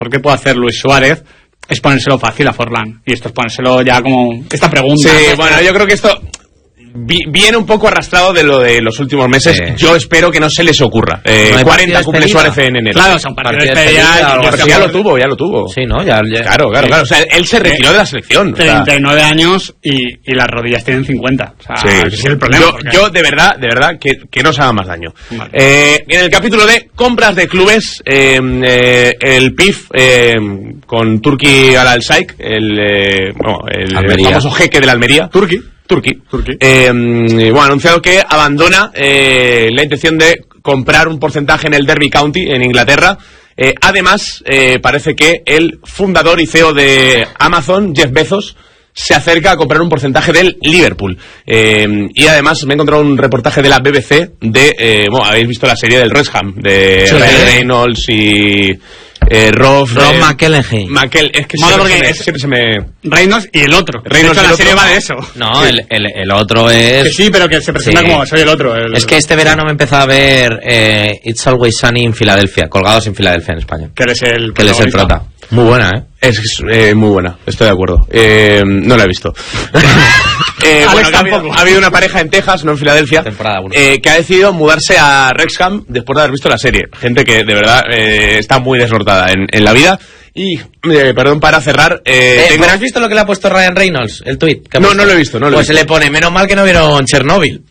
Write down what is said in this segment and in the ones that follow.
¿Por qué puede hacer Luis Suárez? Es ponérselo fácil a Forlán. Y esto es ponérselo ya como... Esta pregunta. Sí, bueno, yo creo que esto... viene un poco arrastrado de lo de los últimos meses. Yo espero que no se les ocurra. 40 cumple Suárez en enero. Claro, son partidos de despedida. Ya lo tuvo. Sí, ¿no? Ya. Claro. O sea, él se retiró de la selección. 39 años y las rodillas tienen 50. O sea, ese es el problema. Yo de verdad, que no se haga más daño. Vale. En el capítulo de compras de clubes, el PIF con Turki Al-Shaikh, el famoso jeque de la Almería. Turki. Ha anunciado que abandona la intención de comprar un porcentaje en el Derby County en Inglaterra. Además, parece que el fundador y CEO de Amazon, Jeff Bezos, se acerca a comprar un porcentaje del Liverpool. Y además me he encontrado un reportaje de la BBC de... habéis visto la serie del Wrexham, de Ryan Reynolds y... Rob McElhenney. Es que siempre se me... Reynolds y el otro. Reynolds, la serie va de eso. No, sí. el otro es... Que sí, pero que se presenta como soy el otro. Es que este verano me empezó a ver It's Always Sunny en Filadelfia, Colgados en Filadelfia en España. Que él es el prota. Muy buena, ¿eh? Es muy buena, estoy de acuerdo. No la he visto. Ha habido una pareja en Texas, no en Filadelfia, que ha decidido mudarse a Wrexham después de haber visto la serie. Gente que de verdad está muy desnortada en la vida. Y, perdón, para cerrar... ¿Pero has visto lo que le ha puesto Ryan Reynolds? El tuit. No lo he visto. Pues se le pone, menos mal que no vieron Chernobyl.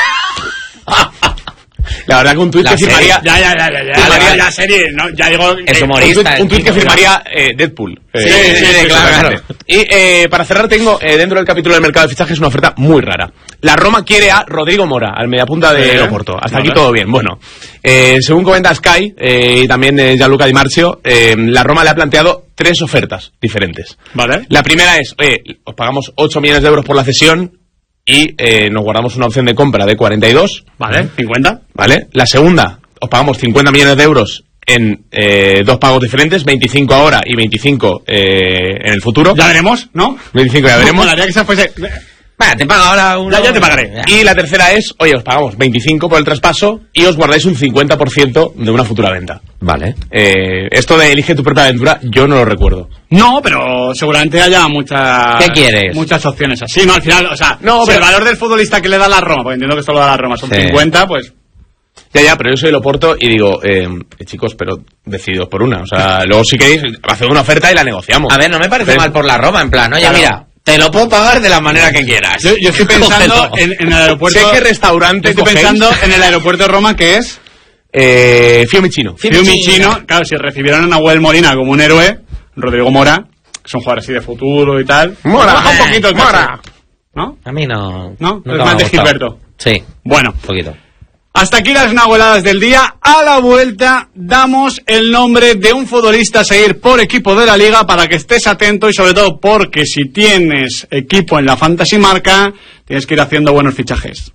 La verdad que un tuit que firmaría... Ya, la serie, ¿no? Ya digo... Es humorista. Un tuit que firmaría Deadpool. Sí, claro. Y para cerrar tengo, dentro del capítulo del mercado de fichajes, una oferta muy rara. La Roma quiere a Rodrigo Mora, al mediapunta de Oporto. Hasta aquí todo bien. Bueno, según comenta Sky y también Gianluca Di Marzio, la Roma le ha planteado 3 ofertas diferentes. Vale. La primera es, os pagamos 8 millones de euros por la cesión y nos guardamos una opción de compra de 42. Vale, 50. Vale. La segunda, os pagamos 50 millones de euros en 2 pagos diferentes, 25 ahora y 25 en el futuro. Ya veremos, ¿no? 25 ya veremos. Molaría que esa fuese... Vale, te pago ahora uno. Ya te pagaré. Y la tercera es, oye, os pagamos 25 por el traspaso y os guardáis un 50% de una futura venta. Vale. Esto de elige tu propia aventura, yo no lo recuerdo. No, pero seguramente haya muchas... ¿Qué quieres? Muchas opciones así, ¿no? Al final, o sea, no, si el valor del futbolista que le da la Roma, porque entiendo que solo da la Roma, son 50, pues... Ya, pero yo soy el Oporto y digo, chicos, pero decididos por una. O sea, luego si queréis, haced una oferta y la negociamos. A ver, no me parece mal por la Roma, en plan, oye, mira... Te lo puedo pagar de la manera que quieras. Yo estoy pensando en el aeropuerto... Sé qué restaurante estoy pensando en el aeropuerto de Roma, que es... Fiumicino. Claro, si recibieron a Nahuel Molina como un héroe, Rodrigo Mora, que son jugadores así de futuro y tal... Mora, un poquito el Mora. ¿No? A mí no. ¿No? Es más de Gilberto. Sí. Bueno. Un poquito. Hasta aquí las nahueladas del día. A la vuelta damos el nombre de un futbolista a seguir por equipo de la liga para que estés atento y sobre todo porque si tienes equipo en la Fantasy Marca tienes que ir haciendo buenos fichajes.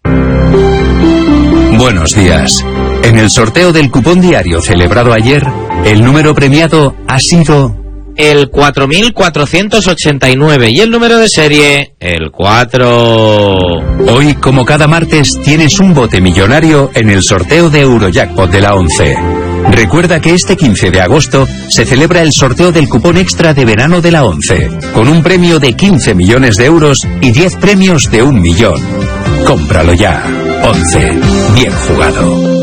Buenos días. En el sorteo del cupón diario celebrado ayer, el número premiado ha sido... el 4489 y el número de serie, el 4. Hoy, como cada martes, tienes un bote millonario en el sorteo de Eurojackpot de la 11. Recuerda que este 15 de agosto se celebra el sorteo del cupón extra de verano de la 11, con un premio de 15 millones de euros y 10 premios de 1 millón. Cómpralo ya. 11. Bien jugado.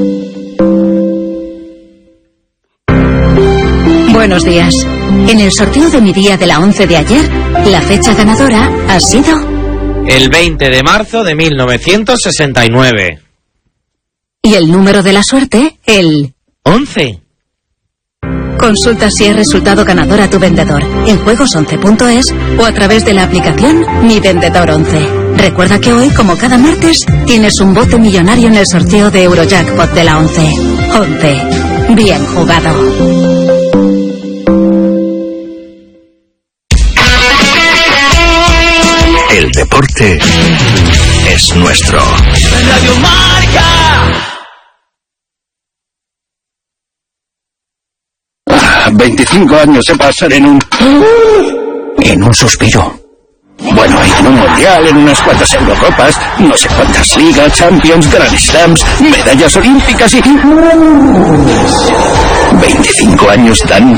Buenos días. En el sorteo de mi día de la 11 de ayer, la fecha ganadora ha sido... el 20 de marzo de 1969. Y el número de la suerte, el... 11. Consulta si es resultado ganador a tu vendedor en juegos11.es o a través de la aplicación Mi Vendedor 11. Recuerda que hoy, como cada martes, tienes un bote millonario en el sorteo de Eurojackpot de la 11. 11. Bien jugado. El deporte es nuestro. Radio Marca. 25 años se pasan en un suspiro. Bueno, en un mundial, en unas cuantas Eurocopas, no sé cuántas ligas, Champions, Grand Slams, medallas olímpicas y... 25 años tan